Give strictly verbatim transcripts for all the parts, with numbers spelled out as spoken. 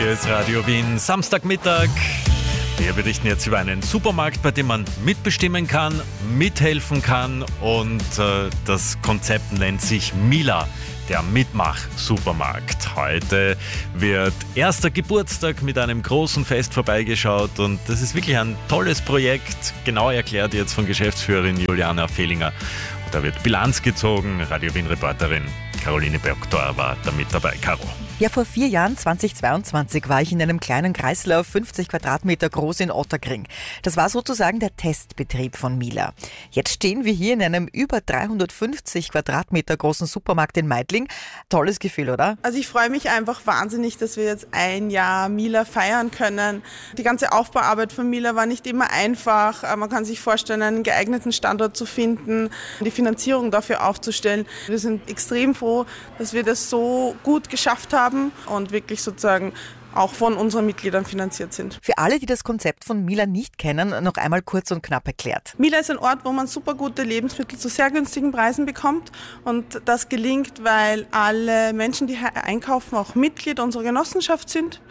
Hier ist Radio Wien, Samstagmittag. Wir berichten jetzt über einen Supermarkt, bei dem man mitbestimmen kann, mithelfen kann und äh, das Konzept nennt sich Mila, der Mitmach-Supermarkt. Heute wird erster Geburtstag mit einem großen Fest vorbeigeschaut und das ist wirklich ein tolles Projekt, genau erklärt jetzt von Geschäftsführerin Juliana Fehlinger. Da wird Bilanz gezogen, Radio Wien-Reporterin Caroline Bergtor war da mit dabei. Caro. Ja, vor vier Jahren, zweitausendzweiundzwanzig, war ich in einem kleinen Kreislauf, fünfzig Quadratmeter groß in Otterkring. Das war sozusagen der Testbetrieb von Mila. Jetzt stehen wir hier in einem über dreihundertfünfzig Quadratmeter großen Supermarkt in Meidling. Tolles Gefühl, oder? Also ich freue mich einfach wahnsinnig, dass wir jetzt ein Jahr Mila feiern können. Die ganze Aufbauarbeit von Mila war nicht immer einfach. Man kann sich vorstellen, einen geeigneten Standort zu finden, die Finanzierung dafür aufzustellen. Wir sind extrem froh, dass wir das so gut geschafft haben und wirklich sozusagen auch von unseren Mitgliedern finanziert sind. Für alle, die das Konzept von Mila nicht kennen, noch einmal kurz und knapp erklärt. Mila ist ein Ort, wo man super gute Lebensmittel zu sehr günstigen Preisen bekommt und das gelingt, weil alle Menschen, die hier einkaufen, auch Mitglied unserer Genossenschaft sind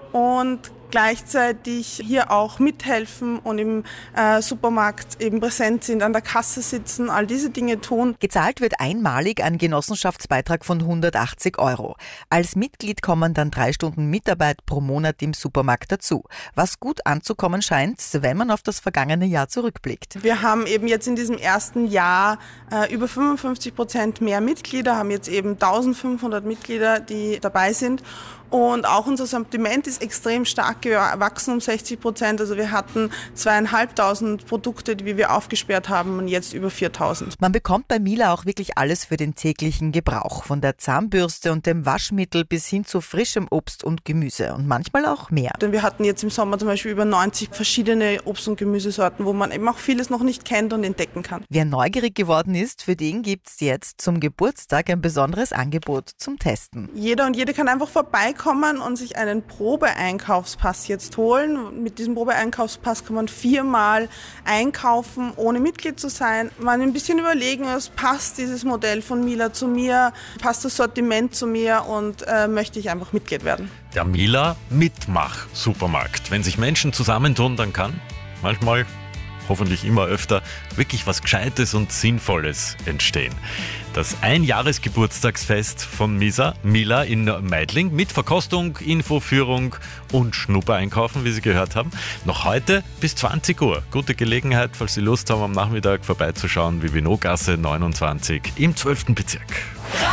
und gleichzeitig hier auch mithelfen und im äh, Supermarkt eben präsent sind, an der Kasse sitzen, all diese Dinge tun. Gezahlt wird einmalig ein Genossenschaftsbeitrag von hundertachtzig Euro. Als Mitglied kommen dann drei Stunden Mitarbeit pro Monat im Supermarkt dazu, was gut anzukommen scheint, wenn man auf das vergangene Jahr zurückblickt. Wir haben eben jetzt in diesem ersten Jahr äh, über fünfundfünfzig Prozent mehr Mitglieder, haben jetzt eben eintausendfünfhundert Mitglieder, die dabei sind. Und auch unser Sortiment ist extrem stark gewachsen um sechzig Prozent. Also wir hatten zweieinhalbtausend Produkte, die wir aufgesperrt haben und jetzt über viertausend. Man bekommt bei Mila auch wirklich alles für den täglichen Gebrauch. Von der Zahnbürste und dem Waschmittel bis hin zu frischem Obst und Gemüse und manchmal auch mehr. Denn wir hatten jetzt im Sommer zum Beispiel über neunzig verschiedene Obst- und Gemüsesorten, wo man eben auch vieles noch nicht kennt und entdecken kann. Wer neugierig geworden ist, für den gibt es jetzt zum Geburtstag ein besonderes Angebot zum Testen. Jeder und jede kann einfach vorbeikommen und sich einen Probeeinkaufspass jetzt holen. Mit diesem Probeeinkaufspass kann man viermal einkaufen, ohne Mitglied zu sein. Man ein bisschen überlegen muss, passt dieses Modell von Mila zu mir, passt das Sortiment zu mir und äh, möchte ich einfach Mitglied werden. Der Mila Mitmach-Supermarkt. Wenn sich Menschen zusammentun, dann kann manchmal, hoffentlich immer öfter, wirklich was Gescheites und Sinnvolles entstehen. Das Einjahresgeburtstagsfest von Misa, Mila in Meidling mit Verkostung, Infoführung und Schnuppereinkaufen, wie Sie gehört haben. Noch heute bis zwanzig Uhr. Gute Gelegenheit, falls Sie Lust haben, am Nachmittag vorbeizuschauen, Vivino-Gasse neunundzwanzig im zwölften Bezirk.